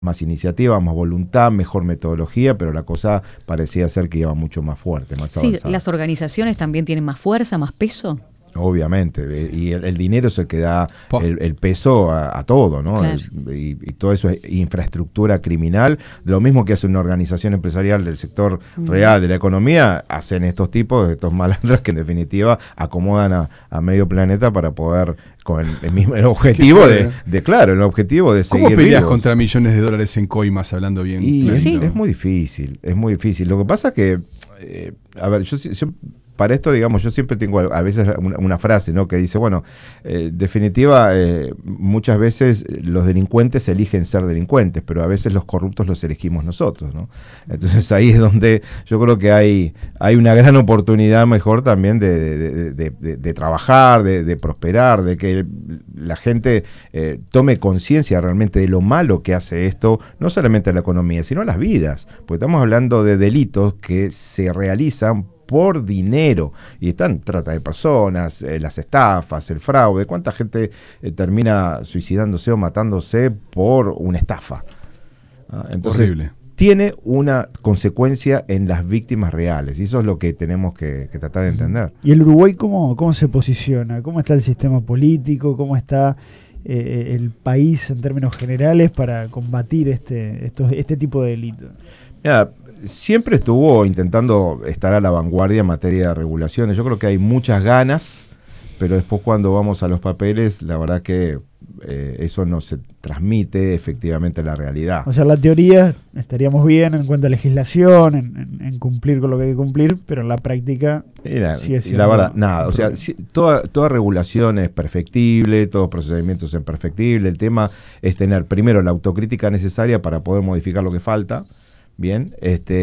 más iniciativa, más voluntad, mejor metodología, pero la cosa parecía ser que iba mucho más fuerte, más avanzada. Sí, las organizaciones también tienen más fuerza, más peso. Obviamente, y el dinero es el que da el peso a todo, ¿no? Claro. Y todo eso es infraestructura criminal. Lo mismo que hace una organización empresarial del sector real de la economía, hacen estos tipos, estos malandros que en definitiva acomodan a medio planeta para poder, con el objetivo claro, el objetivo de seguir ¿Cómo peleas vivos contra millones de dólares en coimas, hablando bien? Y Sí. es muy difícil, es muy difícil. Lo que pasa es que, a ver, yo para esto, digamos, yo siempre tengo a veces una frase, ¿no? Que dice, bueno, definitiva, muchas veces los delincuentes eligen ser delincuentes, pero a veces los corruptos los elegimos nosotros, ¿no? Entonces ahí es donde yo creo que hay una gran oportunidad mejor también de trabajar, de prosperar, de que la gente tome conciencia realmente de lo malo que hace esto, no solamente a la economía, sino a las vidas, porque estamos hablando de delitos que se realizan por dinero, y están trata de personas, las estafas, el fraude. ¿Cuánta gente termina suicidándose o matándose por una estafa? Entonces, horrible. Tiene una consecuencia en las víctimas reales, y eso es lo que tenemos que tratar de entender. ¿Y el Uruguay cómo se posiciona? ¿Cómo está el sistema político? ¿Cómo está el país en términos generales para combatir este tipo de delitos? Mira, siempre estuvo intentando estar a la vanguardia en materia de regulaciones. Yo creo que hay muchas ganas, pero después cuando vamos a los papeles, la verdad que eso no se transmite efectivamente a la realidad. O sea, la teoría estaríamos bien en cuanto a legislación, en cumplir con lo que hay que cumplir, pero en la práctica sigue siendo... La verdad, nada. O sea, toda regulación es perfectible, todos procedimientos son perfectibles. El tema es tener primero la autocrítica necesaria para poder modificar lo que falta. Bien,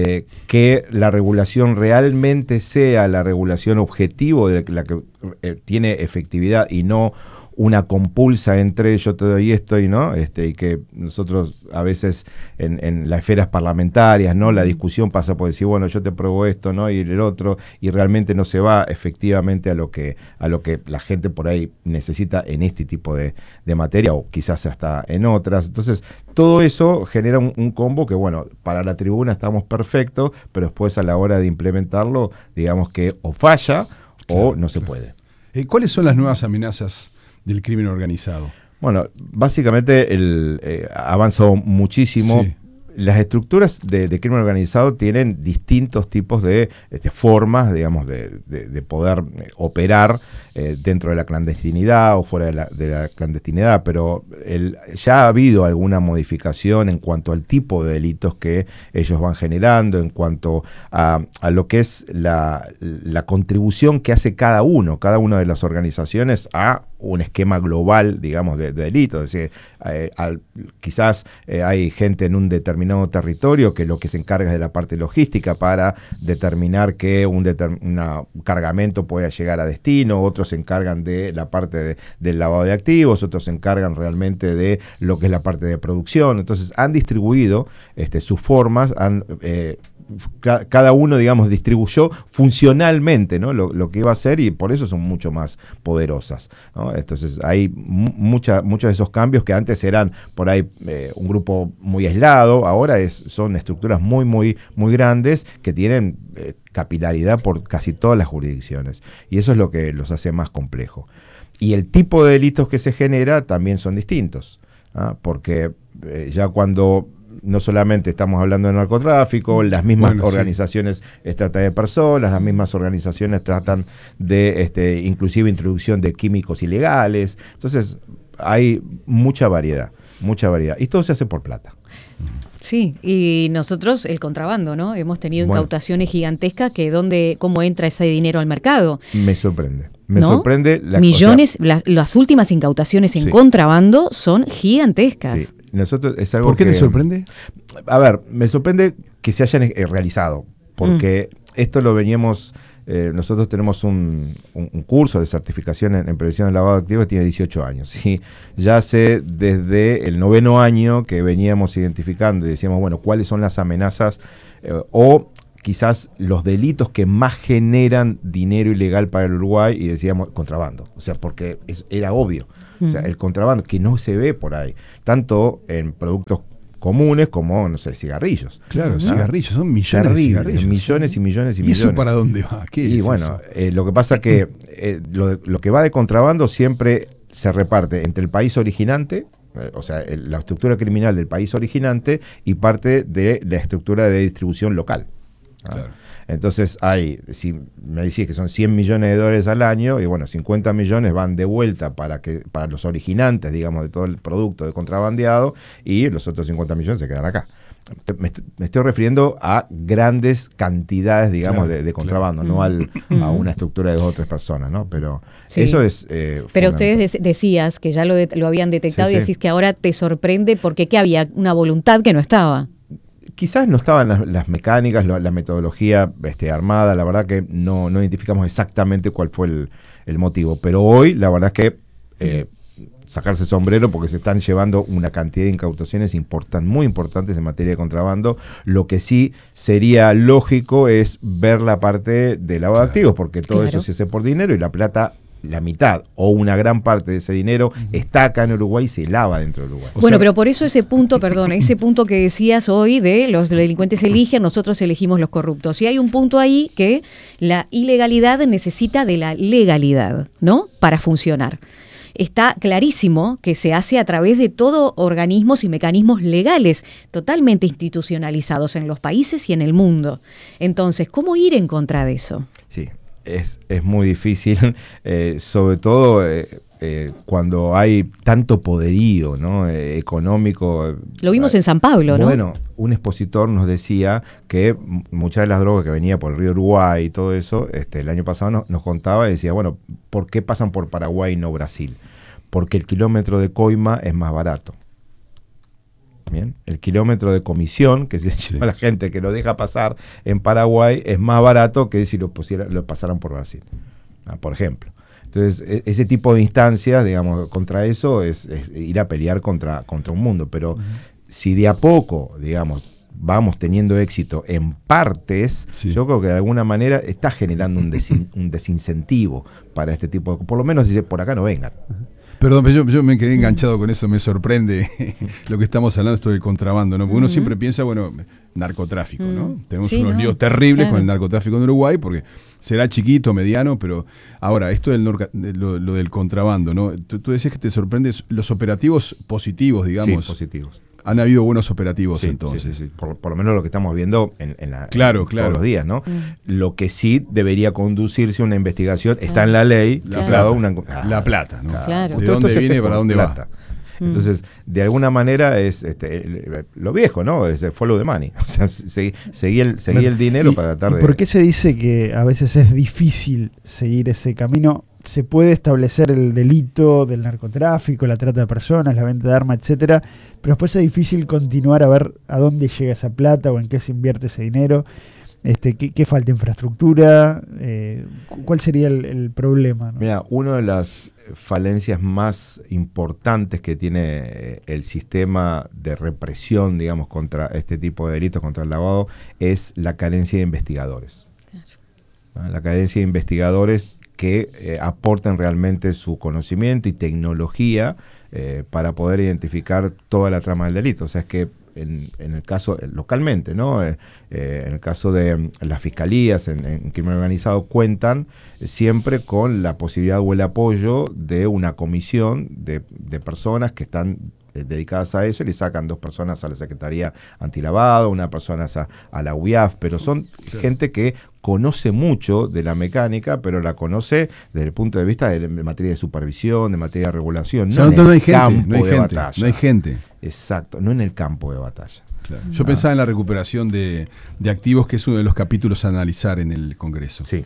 que la regulación realmente sea la regulación objetivo de la que tiene efectividad y no una compulsa entre yo te doy esto y no, y que nosotros a veces en las esferas parlamentarias, ¿no? La discusión pasa por decir, bueno, yo te pruebo esto, ¿no? Y el otro, y realmente no se va efectivamente a lo que la gente por ahí necesita en este tipo de materia, o quizás hasta en otras. Entonces, todo eso genera un combo que, bueno, para la tribuna estamos perfectos, pero después a la hora de implementarlo, digamos que o falla o no se puede. ¿Cuáles son las nuevas amenazas del crimen organizado? Bueno, básicamente ha avanzado muchísimo. Sí. Las estructuras de crimen organizado tienen distintos tipos de formas, digamos, de poder operar dentro de la clandestinidad o fuera de la clandestinidad, pero ya ha habido alguna modificación en cuanto al tipo de delitos que ellos van generando, en cuanto a lo que es la contribución que hace cada una de las organizaciones a un esquema global, digamos, de delitos. Es decir, quizás hay gente en un determinado territorio que lo que se encarga es de la parte logística para determinar que un cargamento pueda llegar a destino, otros se encargan de la parte del lavado de activos, otros se encargan realmente de lo que es la parte de producción. Entonces han distribuido sus formas, cada uno, digamos, distribuyó funcionalmente, ¿no? lo que iba a hacer, y por eso son mucho más poderosas, ¿no? Entonces hay muchos de esos cambios que antes eran por ahí un grupo muy aislado, ahora son estructuras muy, muy, muy grandes que tienen capilaridad por casi todas las jurisdicciones, y eso es lo que los hace más complejos. Y el tipo de delitos que se genera también son distintos, porque ya cuando no solamente estamos hablando de narcotráfico, las mismas organizaciones tratan de personas, las mismas organizaciones tratan de inclusive introducción de químicos ilegales. Entonces hay mucha variedad. Y todo se hace por plata. Sí, y nosotros el contrabando, ¿no? Hemos tenido incautaciones gigantescas cómo entra ese dinero al mercado. Me sorprende. Me sorprende. Millones, las últimas incautaciones en contrabando son gigantescas. Sí. Nosotros, es algo ¿Por qué te sorprende? A ver, me sorprende que se hayan realizado, porque esto lo veníamos... nosotros tenemos un curso de certificación en prevención del lavado de activos que tiene 18 años. ¿Sí? Ya hace desde el 9º año que veníamos identificando y decíamos, bueno, ¿cuáles son las amenazas o quizás los delitos que más generan dinero ilegal para el Uruguay? Y decíamos contrabando, o sea, porque era obvio. O sea, el contrabando que no se ve por ahí, tanto en productos comunes como, no sé, cigarrillos. Claro, cigarrillos, son millones de cigarrillos. Millones y millones y millones. ¿Y eso para dónde va? ¿Qué y es bueno, eso? lo que pasa que lo que va de contrabando siempre se reparte entre el país originante, o sea, la estructura criminal del país originante y parte de la estructura de distribución local. Claro. Entonces si me decís que son 100 millones de dólares al año, y bueno, 50 millones van de vuelta para los originantes, digamos, de todo el producto de contrabandeado, y los otros 50 millones se quedan acá. Me estoy refiriendo a grandes cantidades, digamos, claro, de contrabando, no a una estructura de 2 o 3 personas, ¿no? Pero sí. Eso es Pero ustedes decías que ya lo habían detectado, sí, y decís que ahora te sorprende porque ¿qué había? Una voluntad que no estaba. Quizás no estaban las mecánicas, la metodología armada, la verdad que no identificamos exactamente cuál fue el motivo, pero hoy la verdad es que sacarse el sombrero porque se están llevando una cantidad de incautaciones muy importantes en materia de contrabando. Lo que sí sería lógico es ver la parte de lavado de activos, porque todo eso se hace por dinero y la plata, la mitad o una gran parte de ese dinero está acá en Uruguay y se lava dentro de Uruguay. Bueno, pero por eso ese punto que decías hoy de los delincuentes eligen, nosotros elegimos los corruptos. Y hay un punto ahí que la ilegalidad necesita de la legalidad, ¿no? Para funcionar. Está clarísimo que se hace a través de todo organismos y mecanismos legales, totalmente institucionalizados en los países y en el mundo. Entonces, ¿cómo ir en contra de eso? Sí. Es muy difícil, sobre todo cuando hay tanto poderío, ¿no? Económico. Lo vimos en San Pablo, ¿no? Bueno, un expositor nos decía que muchas de las drogas que venía por el río Uruguay y todo eso, el año pasado nos contaba y decía, bueno, ¿por qué pasan por Paraguay y no Brasil? Porque el kilómetro de coima es más barato. Bien, el kilómetro de comisión que se lleva la gente que lo deja pasar en Paraguay es más barato que si lo pasaran por Brasil, por ejemplo. Entonces, ese tipo de instancias, digamos, contra eso es ir a pelear contra un mundo. Pero si de a poco, digamos, vamos teniendo éxito en partes, yo creo que de alguna manera está generando un desincentivo para este tipo de... Por lo menos dice, por acá no vengan. Perdón, pero yo me quedé enganchado con eso, me sorprende lo que estamos hablando, esto del contrabando, ¿no? Porque uno siempre piensa, bueno, narcotráfico, ¿no? Tenemos unos líos terribles con el narcotráfico en Uruguay, porque será chiquito, mediano, pero ahora, esto lo del contrabando, ¿no? Tú decías que te sorprende los operativos positivos, digamos. Sí, positivos. Han habido buenos operativos entonces. Sí. Por lo menos lo que estamos viendo en todos los días, ¿no? Lo que sí debería conducirse una investigación, está en la ley, la plata, ¿no? Claro. ¿De dónde viene y para dónde va? Entonces, de alguna manera es lo viejo, ¿no? Es follow the money. O sea, seguí el dinero para tratar de... ¿Por qué se dice que a veces es difícil seguir ese camino? Se puede establecer el delito del narcotráfico, la trata de personas, la venta de armas, etcétera, pero después es difícil continuar a ver a dónde llega esa plata o en qué se invierte ese dinero. ¿Qué falta? ¿Infraestructura? ¿Cuál sería el problema, ¿no? Mira, una de las falencias más importantes que tiene el sistema de represión, digamos, contra este tipo de delitos, contra el lavado, es la carencia de investigadores. Claro. La carencia de investigadores que aporten realmente su conocimiento y tecnología para poder identificar toda la trama del delito. O sea, es que en el caso, localmente, ¿no? En el caso de las fiscalías en crimen organizado cuentan siempre con la posibilidad o el apoyo de una comisión de personas que están dedicadas a eso, y le sacan 2 personas a la Secretaría Antilavado, una persona a la UIAF, pero son gente que conoce mucho de la mecánica, pero la conoce desde el punto de vista de materia de supervisión, de materia de regulación, no en el campo de batalla. No hay gente. Exacto, no en el campo de batalla. Claro. Yo pensaba en la recuperación de activos, que es uno de los capítulos a analizar en el Congreso. Sí.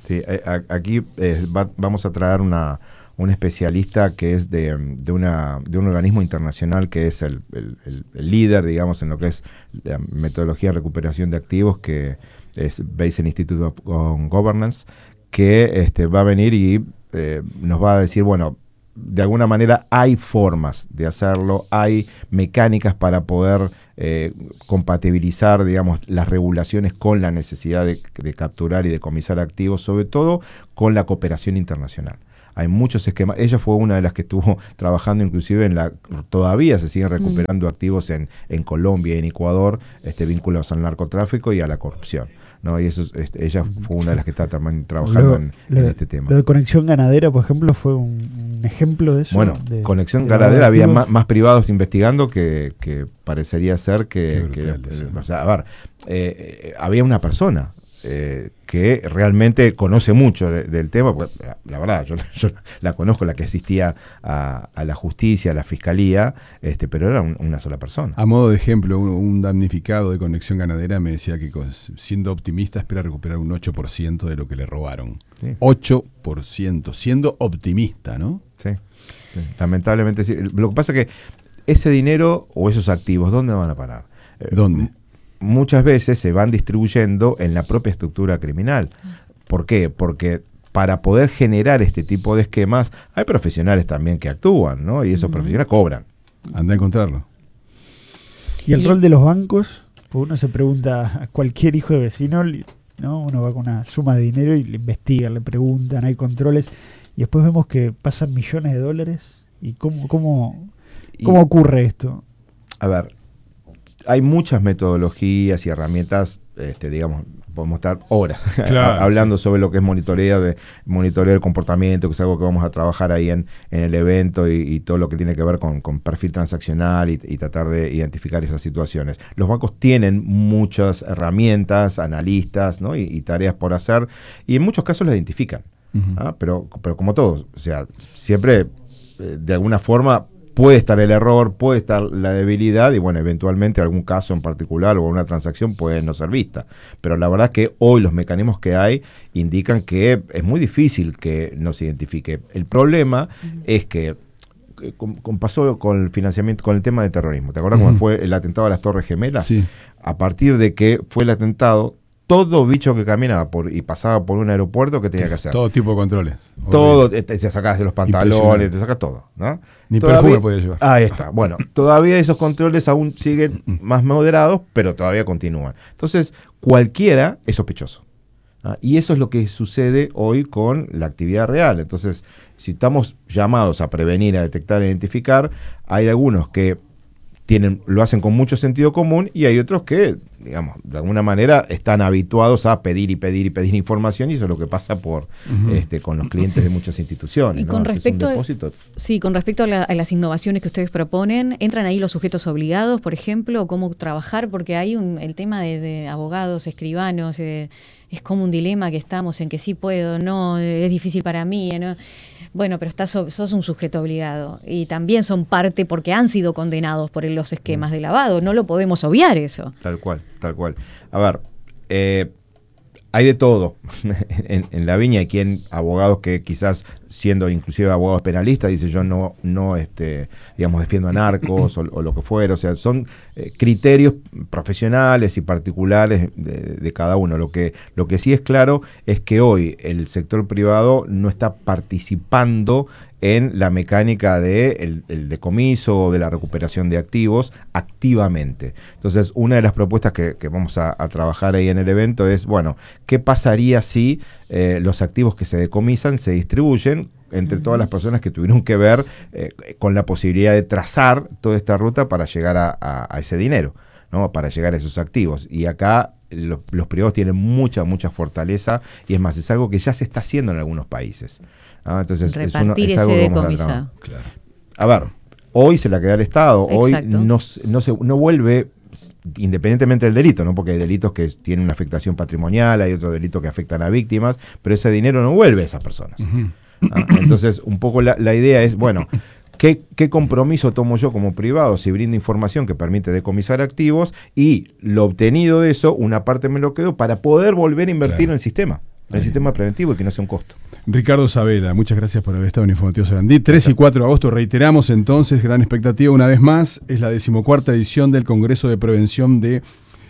Aquí vamos a traer un especialista que es de un organismo internacional que es el líder, digamos, en lo que es la metodología de recuperación de activos, que es Basel Institute of Governance, que va a venir y nos va a decir, bueno, de alguna manera hay formas de hacerlo, hay mecánicas para poder compatibilizar, digamos, las regulaciones con la necesidad de capturar y decomisar activos, sobre todo con la cooperación internacional. hay muchos esquemas. Ella fue una de las que estuvo trabajando inclusive todavía se siguen recuperando activos en Colombia y en Ecuador, vinculados al narcotráfico y a la corrupción, ¿no? Y eso ella fue una de las que está también trabajando en este tema. Lo de Conexión Ganadera, por ejemplo, fue un ejemplo de eso. Bueno, Conexión Ganadera había más privados investigando que parecería ser que o sea, a ver, había una persona que realmente conoce mucho del tema, porque la verdad, yo la conozco, la que asistía a la justicia, a la fiscalía, pero era una sola persona. A modo de ejemplo, un damnificado de Conexión Ganadera me decía que siendo optimista espera recuperar un 8% de lo que le robaron. Sí. 8%, siendo optimista, ¿no? Sí, lamentablemente sí. Lo que pasa es que ese dinero o esos activos, ¿dónde van a parar? ¿Dónde? Muchas veces se van distribuyendo en la propia estructura criminal. ¿Por qué? Porque para poder generar este tipo de esquemas hay profesionales también que actúan, ¿no? Y esos profesionales cobran. Anda a encontrarlo. Y el rol de los bancos, pues uno se pregunta a cualquier hijo de vecino, ¿no? Uno va con una suma de dinero y le investigan, le preguntan, hay controles, y después vemos que pasan millones de dólares. ¿Y cómo ocurre esto? A ver, hay muchas metodologías y herramientas, digamos, podemos estar horas hablando sobre lo que es monitoreo del comportamiento, que es algo que vamos a trabajar ahí en el evento y todo lo que tiene que ver con perfil transaccional y tratar de identificar esas situaciones. Los bancos tienen muchas herramientas, analistas, ¿no? y tareas por hacer, y en muchos casos las identifican. Pero como todos, o sea, siempre de alguna forma puede estar el error, puede estar la debilidad y bueno, eventualmente algún caso en particular o una transacción puede no ser vista. Pero la verdad es que hoy los mecanismos que hay indican que es muy difícil que no se identifique. El problema es que pasó con el financiamiento, con el tema del terrorismo. ¿Te acuerdas cuando fue el atentado a las Torres Gemelas? Sí. A partir de que fue el atentado, todo bicho que caminaba y pasaba por un aeropuerto, ¿qué tenía que hacer? Todo tipo de controles. Todo, te sacas los pantalones, te sacas todo, ¿no? Ni perfume podía llevar. Ahí está. Bueno, todavía esos controles aún siguen más moderados, pero todavía continúan. Entonces, cualquiera es sospechoso. Y eso es lo que sucede hoy con la actividad real. Entonces, si estamos llamados a prevenir, a detectar, a identificar, hay algunos que lo hacen con mucho sentido común y hay otros que, digamos, de alguna manera están habituados a pedir información, y eso es lo que pasa con los clientes de muchas instituciones. Y con respecto a las innovaciones que ustedes proponen, ¿entran ahí los sujetos obligados, por ejemplo, cómo trabajar? Porque hay el tema de abogados, escribanos, es como un dilema que estamos en que sí puedo, no, es difícil para mí, ¿no? Bueno, pero sos un sujeto obligado y también son parte porque han sido condenados por los esquemas de lavado. No lo podemos obviar eso. Tal cual. A ver, hay de todo. en la viña hay abogados que quizás siendo inclusive abogados penalistas dice yo no digamos defiendo a narcos o lo que fuera. O sea, son criterios profesionales y particulares de cada uno. Lo que sí es claro es que hoy el sector privado no está participando en la mecánica del decomiso o de la recuperación de activos activamente. Entonces, una de las propuestas que vamos a trabajar ahí en el evento es, bueno, ¿qué pasaría si los activos que se decomisan se distribuyen entre todas las personas que tuvieron que ver con la posibilidad de trazar toda esta ruta para llegar a ese dinero, ¿no? Para llegar a esos activos? Y acá los privados tienen mucha fortaleza, y es más, es algo que ya se está haciendo en algunos países. Entonces repartir es algo ese que vamos decomisado. Claro. A ver, hoy se la queda el Estado. Exacto. Hoy no vuelve, independientemente del delito, ¿no? Porque hay delitos que tienen una afectación patrimonial, hay otros delitos que afectan a víctimas, pero ese dinero no vuelve a esas personas. Entonces, un poco la idea es, bueno, ¿qué compromiso tomo yo como privado si brindo información que permite decomisar activos, y lo obtenido de eso, una parte me lo quedo para poder volver a invertir en el sistema preventivo y que no sea un costo? Ricardo Sabela, muchas gracias por haber estado en Informativo Sarandí. 3 y 4 de agosto, reiteramos entonces, gran expectativa una vez más, es la 14ª edición del Congreso de Prevención de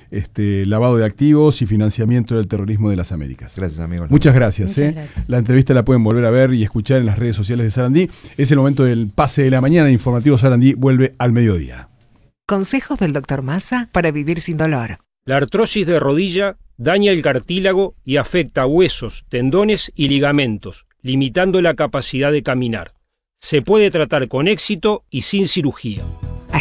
lavado de activos y financiamiento del terrorismo de las Américas. Gracias, amigos. Muchas gracias. Muchas gracias. La entrevista la pueden volver a ver y escuchar en las redes sociales de Sarandí. Es el momento del pase de la mañana. Informativo Sarandí vuelve al mediodía. Consejos del Dr. Massa para vivir sin dolor. La artrosis de rodilla daña el cartílago y afecta huesos, tendones y ligamentos. limitando la capacidad de caminar. Se puede tratar con éxito y sin cirugía.